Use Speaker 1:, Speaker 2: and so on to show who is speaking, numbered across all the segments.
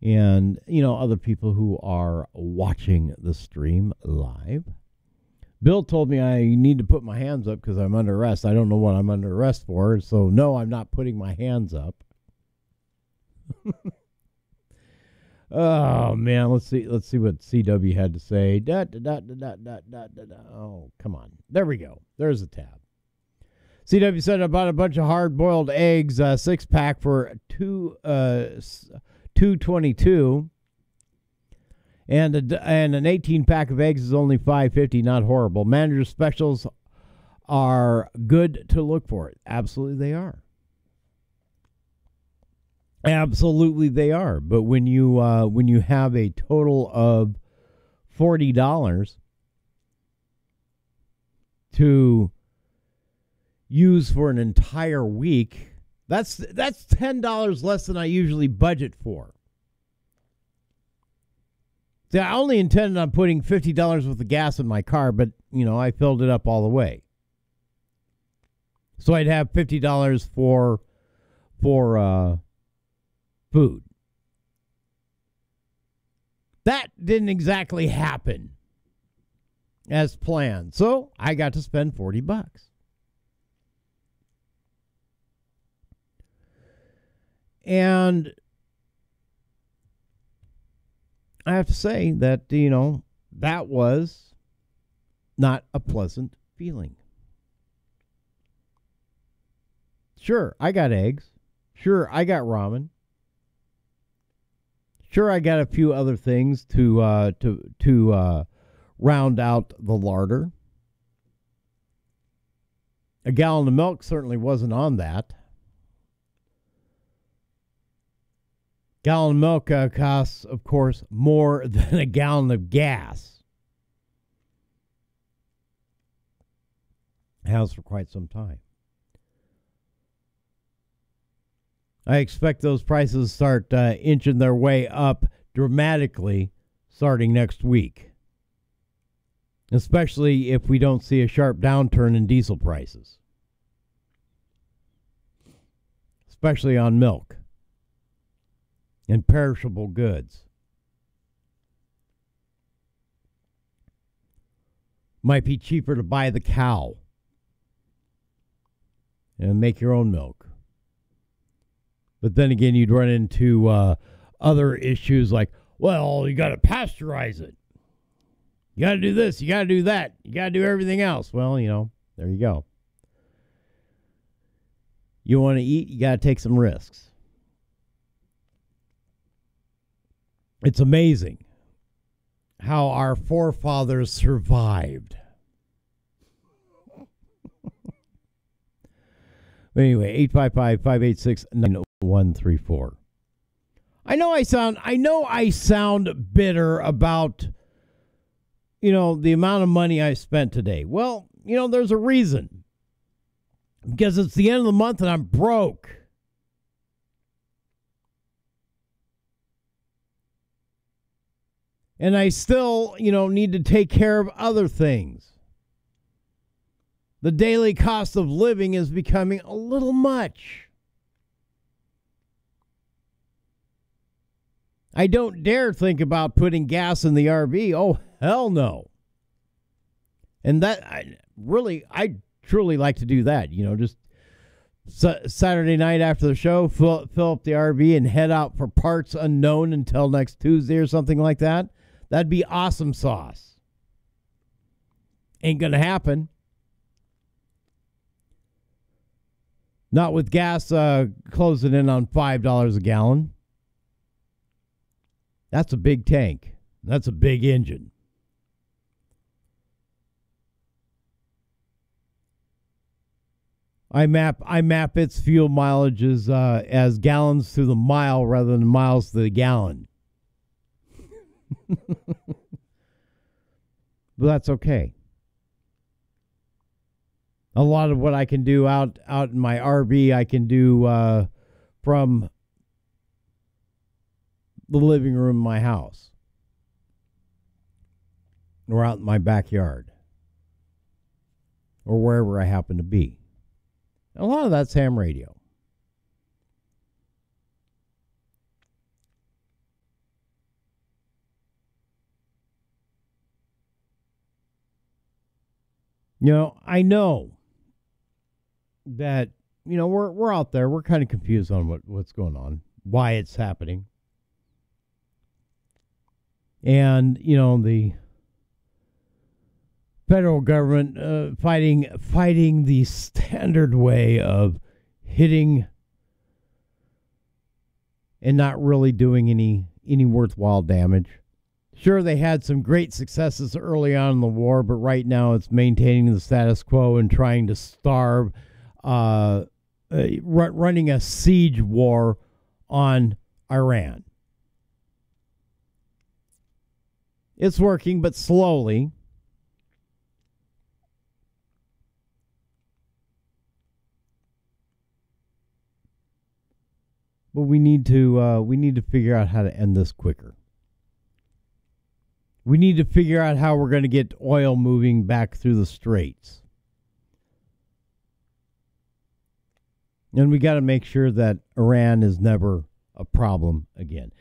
Speaker 1: and, other people who are watching the stream live. Bill told me I need to put my hands up because I'm under arrest. I don't know what I'm under arrest for, so no, I'm not putting my hands up. Oh man, let's see what CW had to say. Oh, come on. There we go. There's a tab. CW said I bought a bunch of hard-boiled eggs, 6-pack for $2.22, and an 18-pack of eggs is only $5.50. Not horrible. Manager specials are good to look for. Absolutely, they are. Absolutely, they are. But when you have a total of $40 to use for an entire week, that's $10 less than I usually budget for. See, I only intended on putting $50 worth of gas in my car, but I filled it up all the way. So I'd have $50 for food. That didn't exactly happen as planned. So I got to spend $40. And I have to say that, that was not a pleasant feeling. Sure, I got eggs. Sure, I got ramen. Sure, I got a few other things to round out the larder. A gallon of milk certainly wasn't on that. Gallon of milk costs, of course, more than a gallon of gas. It has for quite some time. I expect those prices to start inching their way up dramatically starting next week, especially if we don't see a sharp downturn in diesel prices, especially on milk and perishable goods. Might be cheaper to buy the cow and make your own milk. But then again, you'd run into other issues like, well, you got to pasteurize it. You got to do this. You got to do that. You got to do everything else. Well, there you go. You want to eat, you got to take some risks. It's amazing how our forefathers survived. Anyway, 855-586-9134. I know I sound bitter about, the amount of money I spent today. Well, there's a reason. Because it's the end of the month and I'm broke. And I still, need to take care of other things. The daily cost of living is becoming a little much. I don't dare think about putting gas in the RV. Oh, hell no. And I truly like to do that. Just Saturday night after the show, fill up the RV and head out for parts unknown until next Tuesday or something like that. That'd be awesome sauce. Ain't going to happen. Not with gas closing in on $5 a gallon. That's a big tank. That's a big engine. I map its fuel mileage as gallons to the mile rather than miles to the gallon. But that's okay. A lot of what I can do out in my RV, I can do from the living room of my house or out in my backyard or wherever I happen to be. A lot of that's ham radio. I know that, we're out there. We're kind of confused on what's going on, why it's happening. And, the federal government fighting the standard way of hitting and not really doing any worthwhile damage. Sure, they had some great successes early on in the war, but right now it's maintaining the status quo and trying to starve, running a siege war on Iran. It's working, but slowly. But we need to figure out how to end this quicker. We need to figure out how we're going to get oil moving back through the straits. And we got to make sure that Iran is never a problem again.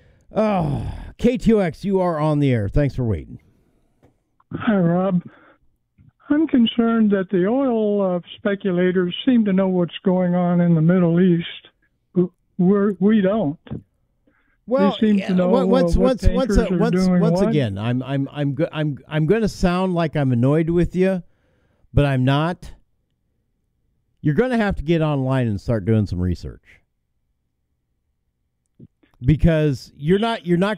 Speaker 1: K2X, you are on the air. Thanks for waiting.
Speaker 2: Hi, Rob. I'm concerned that the oil speculators seem to know what's going on in the Middle East. We don't.
Speaker 1: Well,
Speaker 2: they seem to know once
Speaker 1: again, I'm going to sound like I'm annoyed with you, but I'm not. You're going to have to get online and start doing some research, because you're not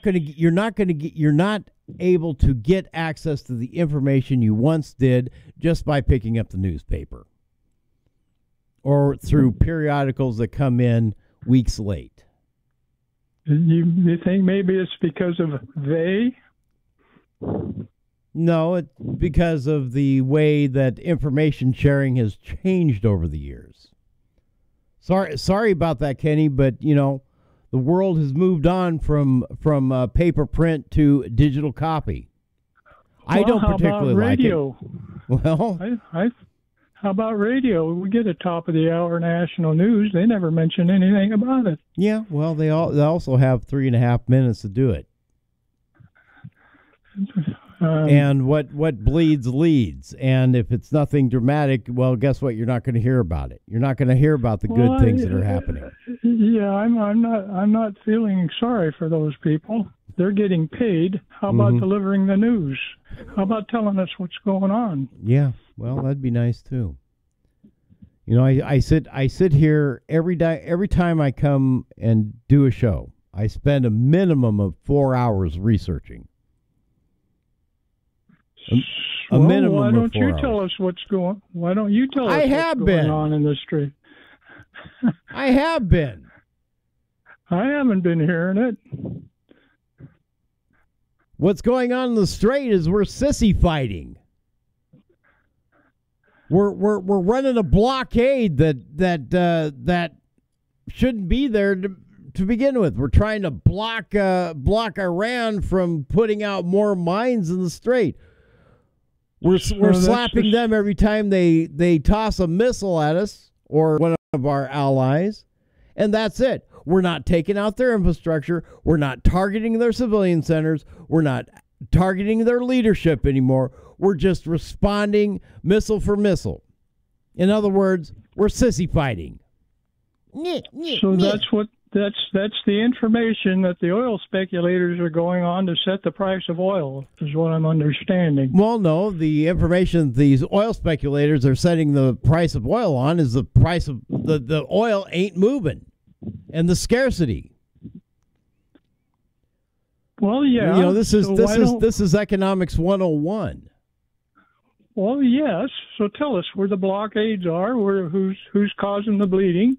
Speaker 1: able to get access to the information you once did just by picking up the newspaper or through periodicals that come in weeks late.
Speaker 2: You think maybe it's because of they?
Speaker 1: No, it's because of the way that information sharing has changed over the years. Sorry about that, Kenny, but the world has moved on from paper print to digital copy.
Speaker 2: Well,
Speaker 1: I don't particularly like it.
Speaker 2: Well, how about radio? We get a top of the hour national news. They never mention anything about it.
Speaker 1: Yeah, well, they also have 3.5 minutes to do it. And what bleeds leads. And if it's nothing dramatic, well, guess what? You're not going to hear about it. You're not going to hear about the good things that are happening.
Speaker 2: Yeah, I'm not feeling sorry for those people. They're getting paid. How about delivering the news? How about telling us what's going on?
Speaker 1: Yeah, well, that'd be nice too. I sit here every time I come and do a show. I spend a minimum of 4 hours researching. A minimum
Speaker 2: why don't
Speaker 1: of 4
Speaker 2: you
Speaker 1: hours.
Speaker 2: tell us what's going? Why don't you tell us
Speaker 1: what's
Speaker 2: going on in the street?
Speaker 1: I have been.
Speaker 2: I haven't been hearing it.
Speaker 1: What's going on in the strait is we're sissy fighting. We're running a blockade that shouldn't be there to begin with. We're trying to block Iran from putting out more mines in the strait. We're slapping them every time they toss a missile at us or one of our allies, and that's it. We're not taking out their infrastructure. We're not targeting their civilian centers. We're not targeting their leadership anymore. We're just responding missile for missile. In other words, we're sissy fighting.
Speaker 2: So that's the information that the oil speculators are going on to set the price of oil, is what I'm understanding.
Speaker 1: Well, no, the information these oil speculators are setting the price of oil on is the price of the oil ain't moving. And the scarcity.
Speaker 2: Well, yeah.
Speaker 1: This is economics 101.
Speaker 2: Well, yes. So tell us where the blockades are, who's causing the bleeding.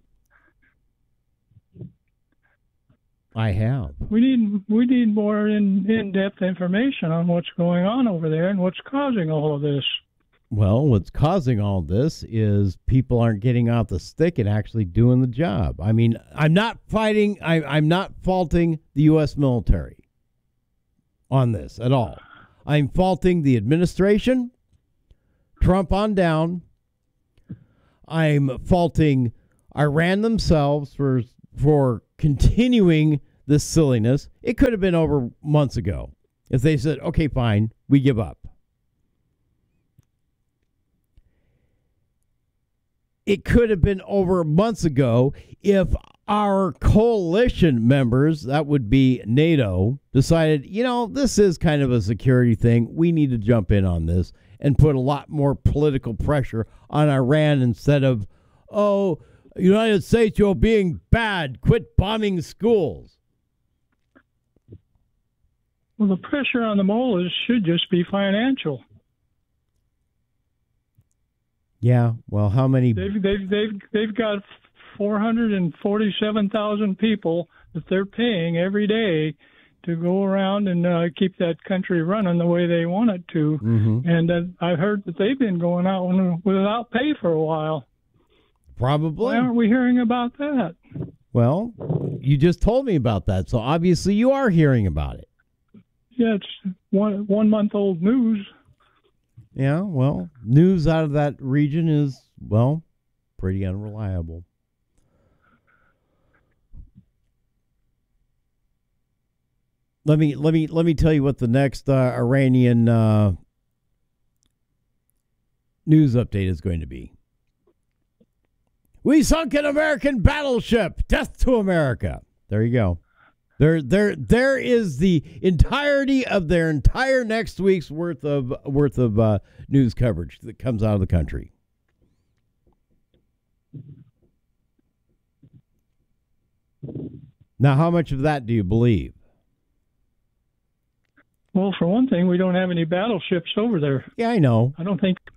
Speaker 1: I have.
Speaker 2: We need more in-depth information on what's going on over there and what's causing all of this.
Speaker 1: Well, what's causing all this is people aren't getting out the stick and actually doing the job. I mean, I'm not faulting the U.S. military on this at all. I'm faulting the administration, Trump on down. I'm faulting Iran themselves for continuing this silliness. It could have been over months ago if they said, okay, fine, we give up. it could have been over months ago if our coalition members, that would be NATO, decided, this is kind of a security thing. We need to jump in on this and put a lot more political pressure on Iran instead of, United States, you're being bad. Quit bombing schools.
Speaker 2: Well, the pressure on the mullahs should just be financial.
Speaker 1: Yeah, well, how many?
Speaker 2: They've got 447,000 people that they're paying every day to go around and keep that country running the way they want it to.
Speaker 1: Mm-hmm.
Speaker 2: And I heard that they've been going out without pay for a while.
Speaker 1: Probably.
Speaker 2: Why aren't we hearing about that?
Speaker 1: Well, you just told me about that, so obviously you are hearing about it.
Speaker 2: Yeah, it's one month old news.
Speaker 1: Yeah, well, news out of that region is, pretty unreliable. Let me tell you what the next Iranian news update is going to be. We sunk an American battleship. Death to America. There you go. There is the entirety of their entire next week's worth of news coverage that comes out of the country. Now, how much of that do you believe?
Speaker 2: Well, for one thing, we don't have any battleships over there.
Speaker 1: Yeah, I know.
Speaker 2: I don't think.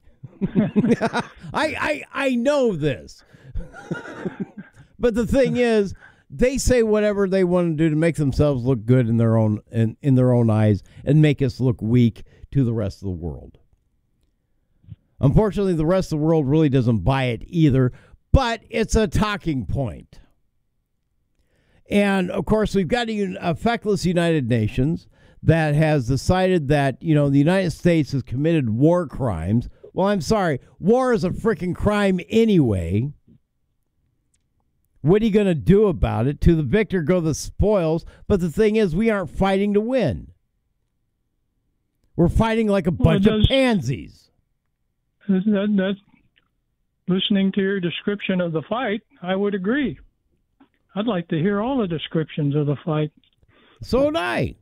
Speaker 1: I know this. But the thing is, they say whatever they want to do to make themselves look good in their own eyes and make us look weak to the rest of the world. Unfortunately, the rest of the world really doesn't buy it either, but it's a talking point. And, of course, we've got a feckless United Nations that has decided that, the United States has committed war crimes. Well, I'm sorry. War is a freaking crime anyway. What are you going to do about it? To the victor go the spoils. But the thing is, we aren't fighting to win. We're fighting like a bunch of pansies.
Speaker 2: That's listening to your description of the fight, I would agree. I'd like to hear all the descriptions of the fight.
Speaker 1: So would I.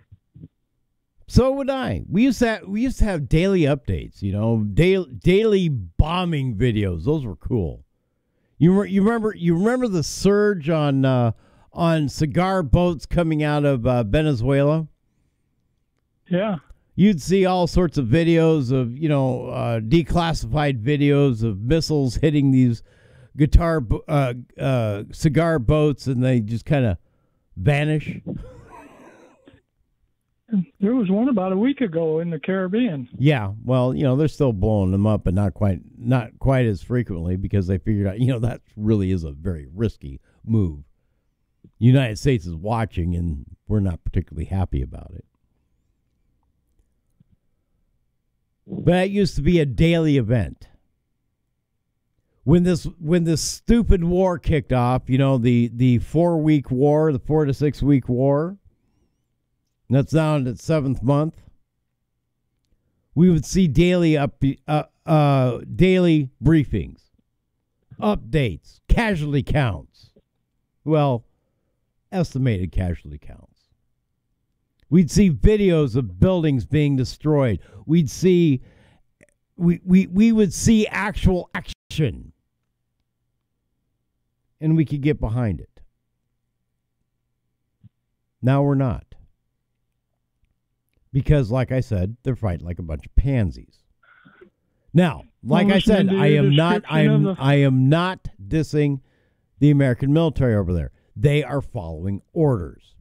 Speaker 1: We used to have daily updates, daily bombing videos. Those were cool. You remember the surge on cigar boats coming out of Venezuela?
Speaker 2: Yeah.
Speaker 1: You'd see all sorts of videos of, declassified videos of missiles hitting these cigar boats, and they just kind of vanish.
Speaker 2: There was one about a week ago in the Caribbean.
Speaker 1: Yeah, well, they're still blowing them up, but not quite as frequently, because they figured out, that really is a very risky move. The United States is watching, and we're not particularly happy about it. But that used to be a daily event. When this stupid war kicked off, the 4-week war, the 4 to 6 week war, that's now in its 7th month, we would see daily briefings, updates, casualty counts. Well, estimated casualty counts. We'd see videos of buildings being destroyed. We would see actual action, and we could get behind it. Now we're not. Because, like I said, they're fighting like a bunch of pansies. Now, like I said, I am not dissing the American military over there. They are following orders.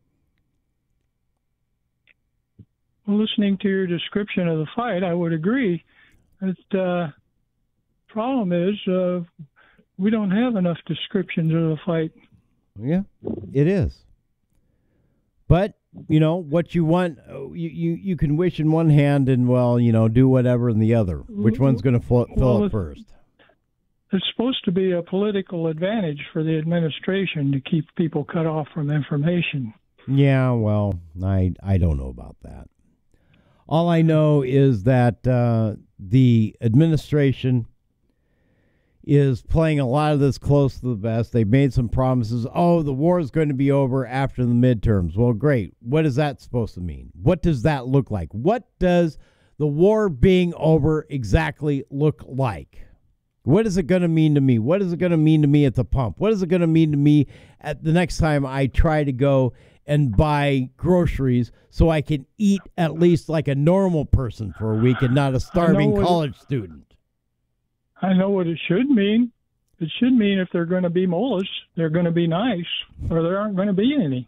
Speaker 2: Well, listening to your description of the fight, I would agree. The problem is we don't have enough descriptions of the fight.
Speaker 1: Yeah, it is. But what you want, you can wish in one hand and, do whatever in the other. Which one's going to fill it first?
Speaker 2: It's supposed to be a political advantage for the administration to keep people cut off from information.
Speaker 1: Yeah, well, I don't know about that. All I know is that the administration is playing a lot of this close to the vest. They've made some promises. Oh, the war is going to be over after the midterms. Well, great. What is that supposed to mean? What does that look like? What does the war being over exactly look like? What is it going to mean to me? What is it going to mean to me at the pump? What is it going to mean to me at the next time I try to go and buy groceries so I can eat at least like a normal person for a week and not a starving college student?
Speaker 2: I know what it should mean. It should mean if they're going to be mullahs, they're going to be nice, or there aren't going to be any.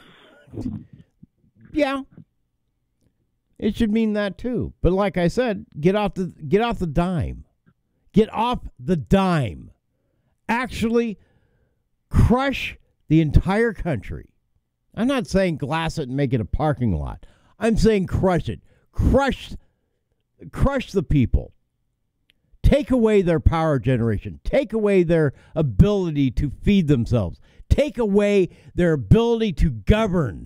Speaker 1: Yeah. It should mean that too. But like I said, get off the dime. Get off the dime. Actually crush the entire country. I'm not saying glass it and make it a parking lot. I'm saying crush it. Crush the people. Take away their power generation. Take away their ability to feed themselves. Take away their ability to govern.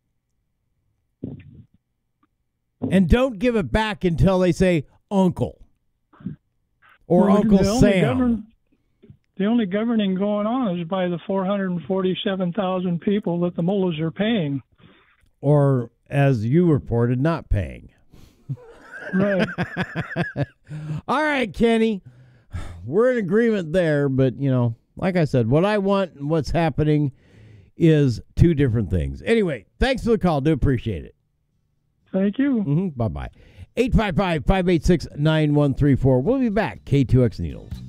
Speaker 1: And don't give it back until they say uncle or Uncle Sam.
Speaker 2: The only governing going on is by the 447,000 people that the mullahs are paying.
Speaker 1: Or, as you reported, not paying.
Speaker 2: Right.
Speaker 1: All right, Kenny. We're in agreement there, but, like I said, what I want and what's happening is two different things. Anyway, thanks for the call. Do appreciate it.
Speaker 2: Thank you.
Speaker 1: Bye-bye. 855-586-9134. We'll be back. K2X Needles.